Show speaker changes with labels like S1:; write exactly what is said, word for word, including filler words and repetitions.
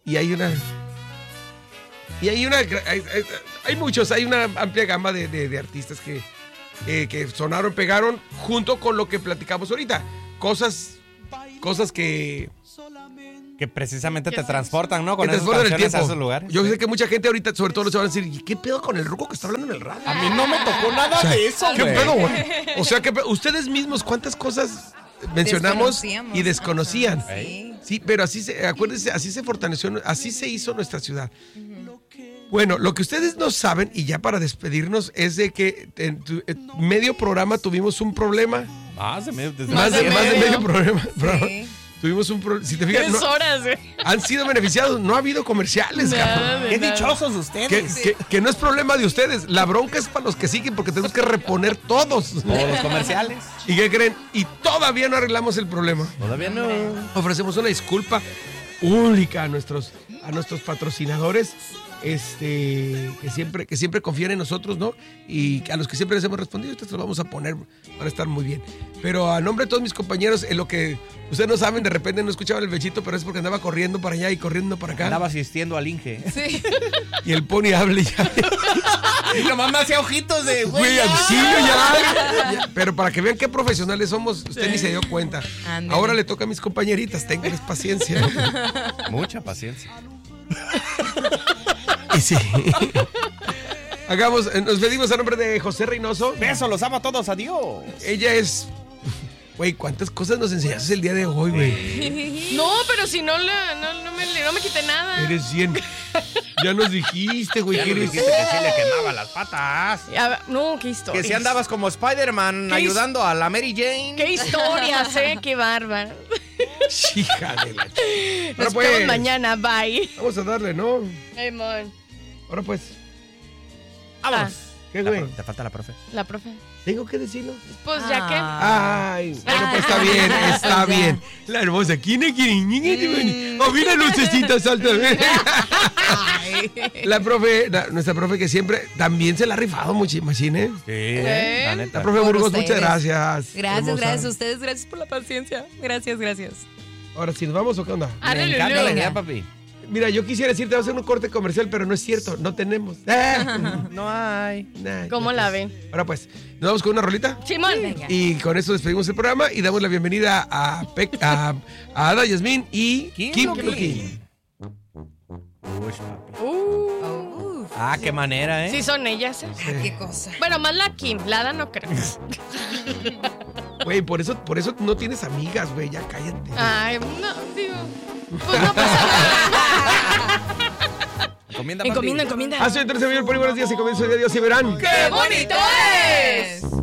S1: Y hay una... Y hay una... Hay, hay, hay muchos, hay una amplia gama de, de, de artistas que, eh, que sonaron, pegaron, junto con lo que platicamos ahorita. Cosas, cosas que...
S2: Que precisamente te transportan, ¿no? Con
S1: que
S2: esas
S1: transportan
S2: canciones
S1: el
S2: a
S1: tiempo.
S2: esos lugares.
S1: Yo sé que mucha gente ahorita, sobre todo, se van a decir, ¿y qué pedo con el ruco que está hablando en el radio?
S2: A mí no me tocó nada
S1: O sea,
S2: de eso,
S1: ¿qué
S2: güey.
S1: pedo, güey? O sea, que ustedes mismos, ¿cuántas cosas mencionamos y desconocían?
S3: Ajá, sí.
S1: Sí, pero así se, acuérdense, así se fortaleció, así se hizo nuestra ciudad. Uh-huh. Bueno, lo que ustedes no saben, y ya para despedirnos, es de que en, tu, en medio programa tuvimos un problema.
S2: Más de medio, desde
S1: más, de,
S3: de
S1: más de
S3: medio.
S1: medio programa.
S3: Sí.
S1: Tuvimos un problema. Si te fijas,
S4: Tres
S1: no,
S4: horas, güey.
S1: han sido beneficiados, no ha habido comerciales,
S4: Nada,
S1: cabrón.
S4: de
S2: Qué
S4: nada.
S2: dichosos
S1: Que,
S2: ustedes.
S1: que, que no es problema de ustedes, la bronca es para los que siguen porque tenemos que reponer todos.
S2: Todos los comerciales.
S1: ¿Y qué creen? Y todavía no arreglamos el problema.
S2: Todavía no.
S1: Ofrecemos una disculpa única a nuestros, a nuestros patrocinadores, este, que siempre, que siempre confían en nosotros, ¿no? Y a los que siempre les hemos respondido, estos los vamos a poner para estar muy bien. Pero a nombre de todos mis compañeros, en lo que ustedes no saben, de repente no escuchaban el bechito, pero es porque andaba corriendo para allá y corriendo para acá.
S2: Andaba asistiendo al Inge.
S3: Sí.
S1: Y el pony hable ya.
S2: Y nomás me hacía ojitos de
S1: Güey, auxilio ya. Ya. Pero para que vean qué profesionales somos, usted ni se dio cuenta.
S3: Ándale.
S1: Ahora le toca a mis compañeritas, ténganles paciencia.
S2: Mucha paciencia.
S1: Y sí. Hagamos, eh, nos pedimos a nombre de José Reynoso.
S2: Besos, los amo a todos, adiós.
S1: Ella es... Güey, ¿cuántas cosas nos enseñaste el día de hoy, güey?
S4: No, pero si no, le, no, no, me, no me quité nada.
S1: Eres cien. Ya nos dijiste, güey,
S2: Ya
S1: que
S2: nos
S1: eres...
S2: dijiste que sí le quemaba las patas.
S4: A ver, no, qué historia.
S2: Que si andabas como Spider-Man
S4: ¿Qué
S2: ayudando a la Mary Jane.
S4: Qué historias, eh, qué bárbaro.
S1: Hija de la... ch- Ahora
S4: Nos
S1: pues,
S4: vemos mañana, bye.
S1: vamos a darle, ¿no?
S4: Hey, man.
S1: Ahora pues,
S2: Vámonos.
S1: ¿qué,
S2: La
S1: güey?
S2: pro- Te falta la profe.
S4: La profe.
S1: ¿Tengo que decirlo?
S4: Pues ya que.
S1: Ay, bueno, pues está bien, está bien. La hermosa, ¿quién es quién? Oh, mira, lucecita, salta. La profe, la- nuestra profe que siempre también se la ha rifado muchísimo, ¿eh?
S4: ¿Eh?
S2: La neta.
S1: La profe
S3: Por
S1: Burgos,
S3: ustedes.
S1: muchas gracias.
S3: Gracias,
S1: hermosa.
S3: gracias a ustedes. Gracias por la paciencia. Gracias, gracias.
S1: Ahora sí, ¿nos vamos o qué onda?
S2: Me
S4: Arre,
S2: encanta la
S4: Lulu.
S2: idea, papi.
S1: Mira, yo quisiera decirte, va a ser un corte comercial, pero no es cierto, no tenemos. Ah,
S2: No hay.
S1: nah,
S4: ¿Cómo
S1: ya
S4: la
S1: pues.
S4: ven?
S1: Ahora pues, nos vamos con una rolita.
S4: Simón.
S3: Venga.
S1: Y con eso despedimos el programa y damos la bienvenida a, Pe- a, a Ada Yasmín y
S2: Kim
S1: Kim
S2: Kim.
S1: Kim.
S2: Uy, papi.
S3: Uh,
S2: Ah, qué manera, ¿eh?
S4: Sí, son ellas. ¿eh?
S3: ah, qué cosa.
S4: Bueno, más la Kim, la Ada no creo.
S1: Güey, por eso, por eso no tienes amigas, güey, ya cállate.
S4: Ay, no, digo. Pues no pasa nada.
S2: Encomienda, papi.
S4: Encomienda, encomienda.
S1: Hace entonces, señor Poli, buenos días y comienzo el día de Dios y verán.
S4: ¡Qué bonito es!